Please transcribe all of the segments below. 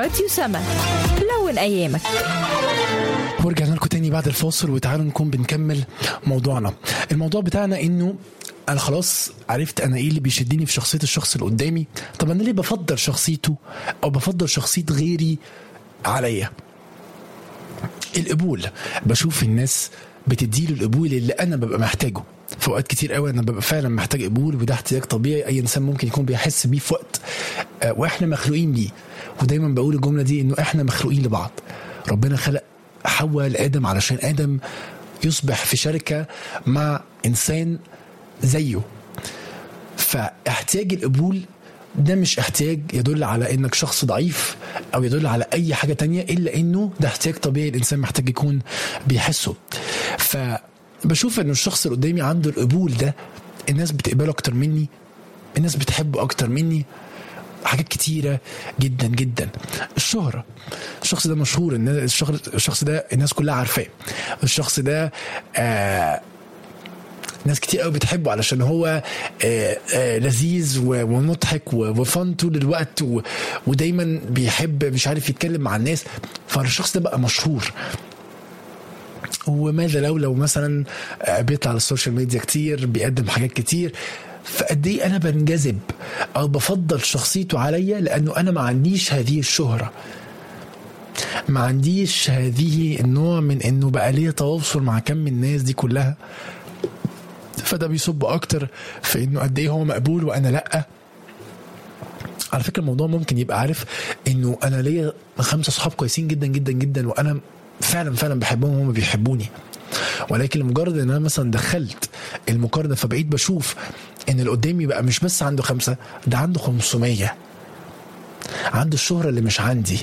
راديو سما. لون أيامك. ورجعنا لكم تاني بعد الفاصل، وتعالوا نكون بنكمل موضوعنا. الموضوع بتاعنا انه انا خلاص عرفت انا ايه اللي بيشدني في شخصية الشخص اللي قدامي. طب انا ليه بفضل شخصيته او بفضل شخصية غيري عليا؟ القبول. بشوف الناس بتديله القبول اللي انا ببقى محتاجه. في وقت كتير قوي انا ببقى فعلا محتاج قبول، وده احتياج طبيعي اي انسان ممكن يكون بيحس بيه في وقت، واحنا مخلوقين ليه. ودايما بقول الجملة دي انه احنا مخلوقين لبعض. ربنا خلق حواء لآدم علشان آدم يصبح في شركة مع إنسان زيه. فاحتياج القبول ده مش احتياج يدل على انك شخص ضعيف او يدل على اي حاجة تانية، الا انه ده احتياج طبيعي الانسان محتاج يكون بيحسه. فبشوف انه الشخص اللي قدامي عنده القبول ده، الناس بتقبله اكتر مني، الناس بتحبه اكتر مني، حاجات كتيرة جدا جدا. الشهرة، الشخص ده مشهور، الشخص ده الناس كلها عارفاه، الشخص ده ناس كتير قوي بتحبه علشان هو لذيذ ومضحك وفن طول الوقت، ودايما بيحب مش عارف يتكلم مع الناس. فالشخص ده بقى مشهور. وماذا لو مثلا بيطلع على السوشيال ميديا كتير، بيقدم حاجات كتير، فقد ايه انا بنجذب او بفضل شخصيته عليا، لانه انا ما عنديش هذه الشهرة، ما عنديش هذه النوع من انه بقى ليه تواصل مع كم الناس دي كلها. فده بيصب اكتر في انه قد ايه هو مقبول وانا لا. على فكرة الموضوع ممكن يبقى عارف انه انا ليا 5 صحاب كويسين جدا جدا جدا، وانا فعلا فعلا بحبهم وهم بيحبوني، ولكن لمجرد ان انا مثلا دخلت المقارنة فبقيت بشوف ان اللي قدامي بقى مش بس عنده 5، ده عنده 500، عنده الشهرة اللي مش عندي.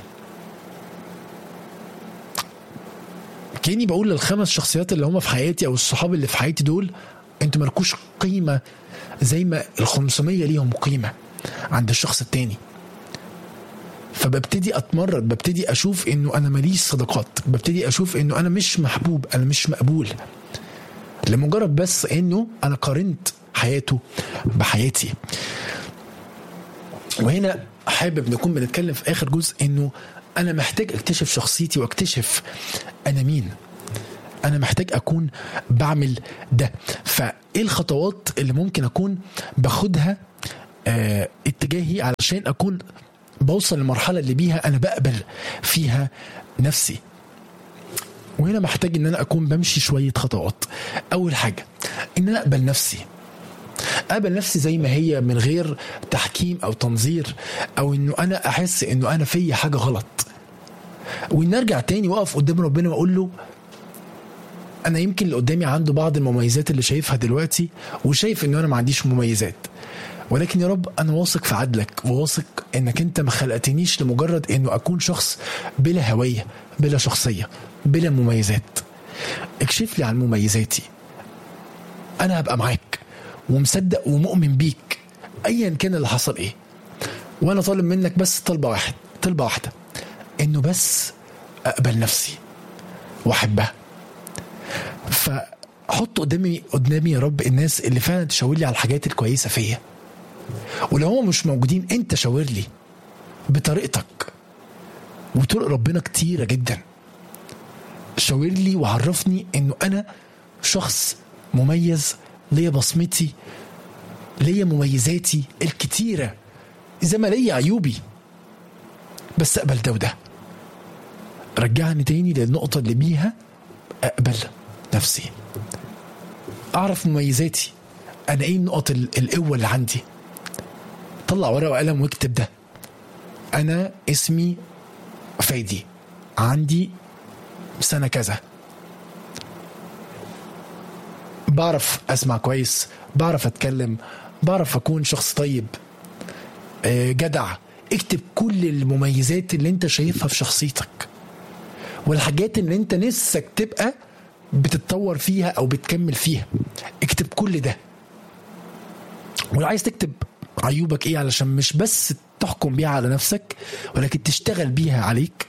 كأني بقول لل5 شخصيات اللي هم في حياتي او الصحاب اللي في حياتي دول، انتوا مالكوش قيمة زي ما ال500 ليهم قيمة عند الشخص التاني. فببتدي اتمرد، ببتدي اشوف انه انا ماليش صداقات، ببتدي اشوف انه انا مش محبوب، انا مش مقبول، لمجرد بس انه انا قارنت حياته بحياتي. وهنا حابب نكون بنتكلم في اخر جزء انه انا محتاج اكتشف شخصيتي واكتشف انا مين. انا محتاج اكون بعمل ده. فايه الخطوات اللي ممكن اكون باخدها اتجاهي علشان اكون بوصل للمرحلة اللي بيها انا بقبل فيها نفسي؟ وهنا محتاج ان انا اكون بمشي شوية خطوات. اول حاجة ان انا اقبل نفسي زي ما هي، من غير تحكيم او تنظير، او انه انا احس انه انا في حاجة غلط. وان ارجع تاني واقف قدام ربنا واقول له انا يمكن اللي قدامي عنده بعض المميزات اللي شايفها دلوقتي، وشايف انه انا ما عنديش مميزات، ولكن يا رب انا واثق في عدلك، وواثق انك انت ما خلقتنيش لمجرد انه اكون شخص بلا هوية، بلا شخصية، بلا مميزات. اكشف لي عن مميزاتي، انا هبقى معاك ومصدق ومؤمن بيك ايا كان اللي حصل ايه. وانا طالب منك بس طلبة واحدة، انه بس اقبل نفسي واحبها. فحط قدامي يا رب الناس اللي فعلا تشاور لي على الحاجات الكويسة فيا، ولو هم مش موجودين انت شاور لي بطريقتك. وطرق ربنا كتيرة جدا، شاور لي وعرفني انه انا شخص مميز، ليا بصمتي، ليا مميزاتي الكتيرة، إذا ما ليا عيوبي، بس أقبل ده وده. رجعني تاني للنقطة اللي بيها أقبل نفسي، أعرف مميزاتي، أنا إيه النقط القوة اللي عندي. طلع ورقة وقلم واكتب ده. أنا اسمي فايدي، عندي سنة كذا، بعرف أسمع كويس، بعرف أتكلم، بعرف أكون شخص طيب، جدع. اكتب كل المميزات اللي انت شايفها في شخصيتك، والحاجات اللي انت نفسك تبقى بتتطور فيها او بتكمل فيها. اكتب كل ده. ولو عايز تكتب عيوبك ايه علشان مش بس تحكم بيها على نفسك ولكن تشتغل بيها عليك،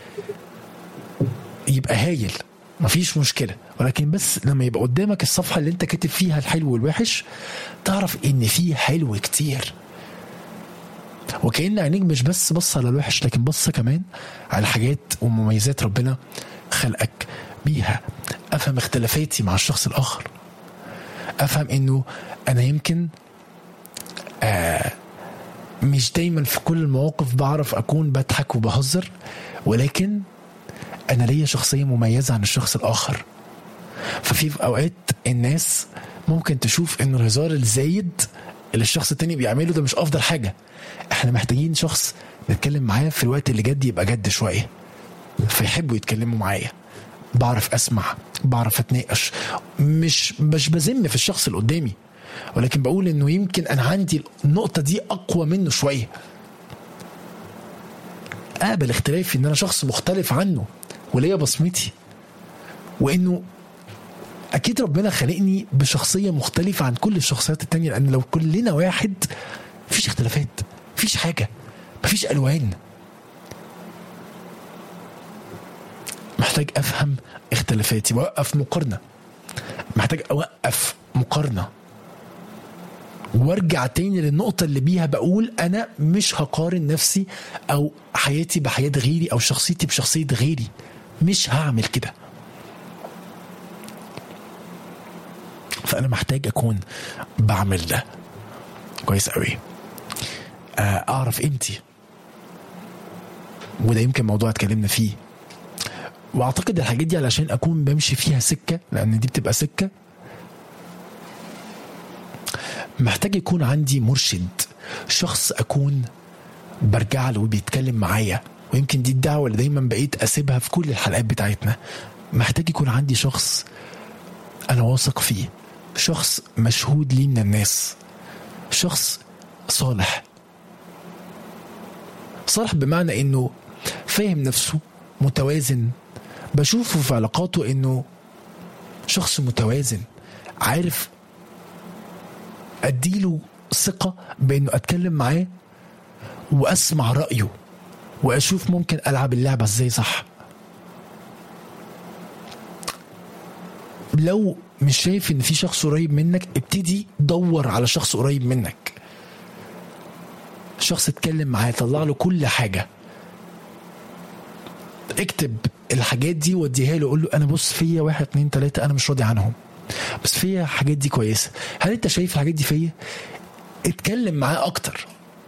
يبقى هايل، مفيش مشكلة. ولكن بس لما يبقى قدامك الصفحة اللي انت كاتب فيها الحلو والوحش، تعرف ان فيه حلو كتير. وكأن عينيك مش بس بص على الوحش، لكن بص كمان على حاجات ومميزات ربنا خلقك بيها. افهم اختلافاتي مع الشخص الاخر، افهم انه انا يمكن مش دايما في كل المواقف بعرف اكون بضحك وبهزر، ولكن انا ليا شخصية مميزة عن الشخص الاخر. ففي اوقات الناس ممكن تشوف ان الهزار الزايد اللي الشخص التاني بيعمله ده مش افضل حاجة. احنا محتاجين شخص نتكلم معاه في الوقت اللي جد يبقى جد شوية، فيحبوا يتكلموا معايا، بعرف اسمع، بعرف اتناقش، مش بذم في الشخص اللي قدامي، ولكن بقول انه يمكن انا عندي النقطة دي اقوى منه شوية. اقبل اختلافي، ان انا شخص مختلف عنه وليا بصمتي، وانه اكيد ربنا خلقني بشخصية مختلفة عن كل الشخصيات التانية، لان لو كلنا واحد مفيش اختلافات، مفيش حاجة، مفيش الوان. محتاج افهم اختلافاتي واوقف مقارنة، محتاج اوقف مقارنة وارجع تاني للنقطة اللي بيها بقول انا مش هقارن نفسي او حياتي بحياة غيري او شخصيتي بشخصية غيري، مش هعمل كده. فانا محتاج اكون بعمل ده كويس قوي، اعرف قيمتي، وده يمكن موضوع اتكلمنا فيه. واعتقد الحاجات دي علشان اكون بمشي فيها سكة، لان دي بتبقى سكة، محتاج يكون عندي مرشد، شخص اكون برجع له وبيتكلم معايا. ويمكن دي الدعوة اللي دايما بقيت اسيبها في كل الحلقات بتاعتنا. محتاج يكون عندي شخص انا واثق فيه، شخص مشهود لي من الناس، شخص صالح. صالح بمعنى انه فاهم نفسه، متوازن، بشوفه في علاقاته انه شخص متوازن، عارف اديله ثقة بانه اتكلم معاه واسمع رأيه واشوف ممكن العب اللعبة ازاي صح. لو مش شايف ان في شخص قريب منك، ابتدي دور على شخص قريب منك، شخص اتكلم معاه، طلع له كل حاجة، اكتب الحاجات دي وديها له، قول له انا بص فيا 1 2 3 انا مش راضي عنهم، بس فيا حاجات دي كويسة، هل انت شايف الحاجات دي فيا؟ اتكلم معاه اكتر.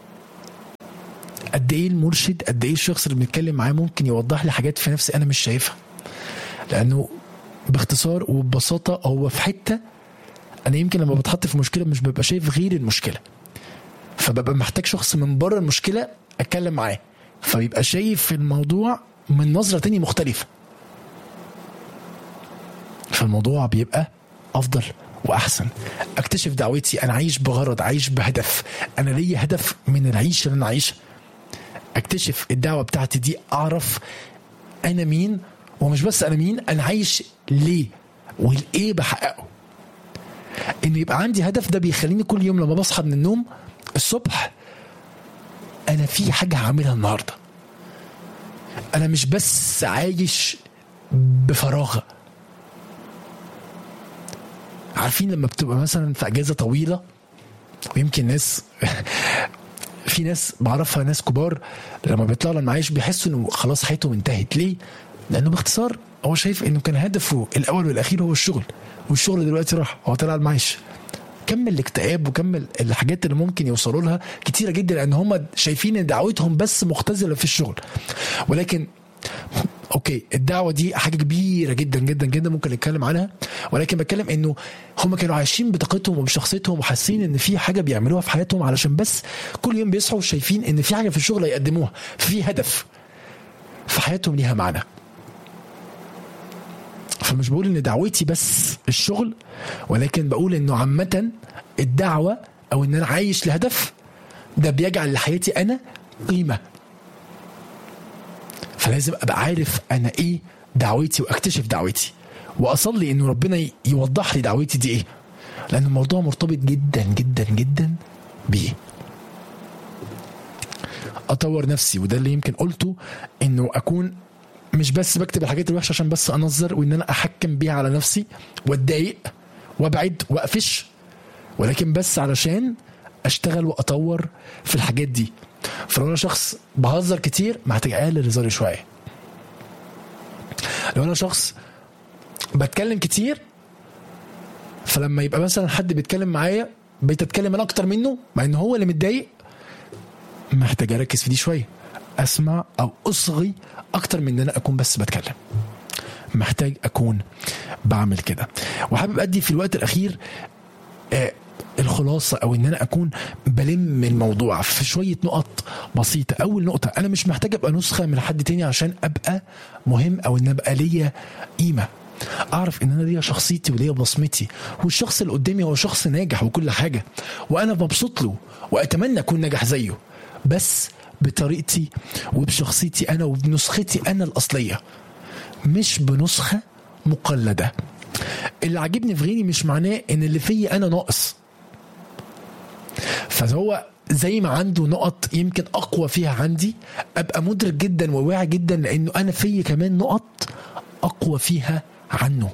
قد ايه المرشد، قد ايه الشخص اللي بنتكلم معاه ممكن يوضح لي حاجات في نفسي انا مش شايفها، لانه باختصار وببساطة هو في حتة انا يمكن لما بتحط في مشكلة مش ببقى شايف غير المشكلة، فببقى محتاج شخص من بره المشكلة اتكلم معاه، فبيبقى شايف الموضوع من نظرة تانية مختلفة، فالموضوع بيبقى افضل واحسن. اكتشف دعوتي، انا عايش بغرض، عايش بهدف، انا ليا هدف من العيش اللي انا عايشها. اكتشف الدعوة بتاعتي دي، اعرف انا مين، ومش بس انا مين، انا عايش ليه والايه بحققه. انه يبقى عندي هدف، ده بيخليني كل يوم لما بصحى من النوم الصبح انا في حاجة هعملها النهاردة، انا مش بس عايش بفراغ. عارفين لما بتبقى مثلا في اجازة طويلة، ويمكن ناس في ناس بعرفها، ناس كبار لما بيطلعوا المعاش بيحسوا انه خلاص حياتهم انتهت. ليه؟ لانه باختصار هو شايف انه كان هدفه الاول والاخير هو الشغل، والشغل دلوقتي راح، هو طلع المعاش. كمل الاكتئاب وكمل الحاجات اللي ممكن يوصلوا لها كتيرة جدا، لان هم شايفين ان دعوتهم بس مختزلة في الشغل. ولكن اوكي، الدعوة دي حاجة كبيرة جدا جدا جدا ممكن نتكلم عنها، ولكن بتكلم انه هم كانوا عايشين بطاقتهم وبشخصيتهم وحاسين ان في حاجة بيعملوها في حياتهم، علشان بس كل يوم بيصحوا شايفين ان في حاجة في الشغل يقدموها، في هدف في حياتهم ليها معنى. فمش بقول ان دعوتي بس الشغل، ولكن بقول انه عامة الدعوة او ان انا عايش لهدف ده بيجعل لحياتي انا قيمة. فلازم ابقى عارف انا ايه دعوتي، واكتشف دعوتي، واصلي انه ربنا يوضح لي دعوتي دي ايه، لان الموضوع مرتبط جدا جدا جدا بيه. اطور نفسي، وده اللي يمكن قلته، انه اكون مش بس بكتب الحاجات الوحشة عشان بس انظر وان انا احكم بيها على نفسي واتضايق وابعد واقفش، ولكن بس علشان اشتغل واطور في الحاجات دي. فلو انا شخص بهزر كتير محتاج اقلل هزاري شويه. لو انا شخص بتكلم كتير، فلما يبقى مثلا حد بيتكلم معايا بقيت اتكلم انا اكتر منه مع ان هو اللي متضايق، محتاج اركز في دي شويه، اسمع او اصغي اكتر من ان انا اكون بس بتكلم. محتاج اكون بعمل كده. وحابب ادي في الوقت الاخير الخلاصه، او ان انا اكون بلم الموضوع في شويه نقط بسيطه. اول نقطه، انا مش محتاج ابقى نسخه من حد تاني عشان ابقى مهم، او ان ابقى ليا قيمه. اعرف ان انا ليا شخصيتي وليا بصمتي، والشخص اللي قدامي هو شخص ناجح وكل حاجه، وانا مبسوط له واتمنى اكون ناجح زيه، بس بطريقتي وبشخصيتي انا وبنسختي انا الاصليه، مش بنسخه مقلده. اللي عجبني في غيري مش معناه ان اللي فيا انا ناقص، فهو زي ما عنده نقط يمكن اقوى فيها عندي، ابقى مدرك جدا وواعي جدا لانه انا فيا كمان نقط اقوى فيها عنه.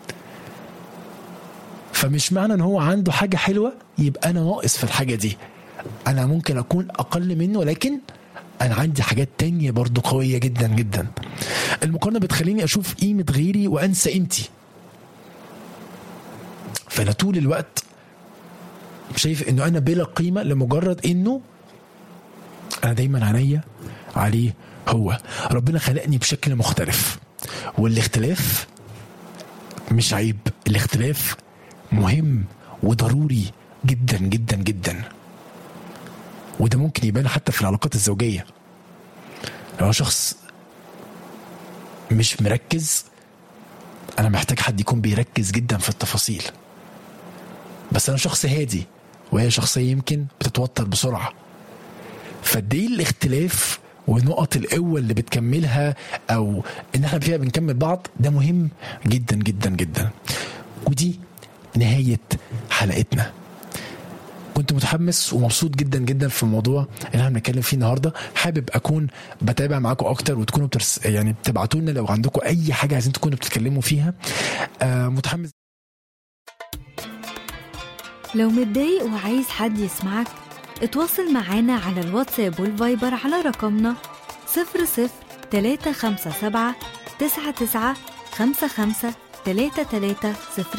فمش معنى ان هو عنده حاجه حلوه يبقى انا ناقص في الحاجه دي. انا ممكن اكون اقل منه، لكن انا عندي حاجات تانية برضو قويه جدا جدا. المقارنه بتخليني اشوف قيمه غيري وانسى قيمتي، فانا طول الوقت شايف انه انا بلا قيمه لمجرد انه انا دايما عينيا عليه. هو ربنا خلقني بشكل مختلف، والاختلاف مش عيب، الاختلاف مهم وضروري جدا جدا جدا. وده ممكن يبان حتى في العلاقات الزوجيه. لو شخص مش مركز، انا محتاج حد يكون بيركز جدا في التفاصيل. بس انا شخص هادي وهي شخصيه يمكن بتتوتر بسرعه، فدي الاختلاف ونقط القوة اللي بتكملها او ان احنا فيها بنكمل بعض، ده مهم جدا جدا جدا. ودي نهاية حلقتنا. كنت متحمس ومبسوط جدا جدا في الموضوع اللي احنا بنتكلم فيه النهارده. حابب اكون بتابع معاكم اكتر، وتكونوا يعني بتبعتوا لنا لو عندكم اي حاجه عايزين تكونوا بتتكلموا فيها. متحمس. لو متضايق وعايز حد يسمعك، اتواصل معانا على الواتساب والفايبر على رقمنا 00 357 99 55 33 0.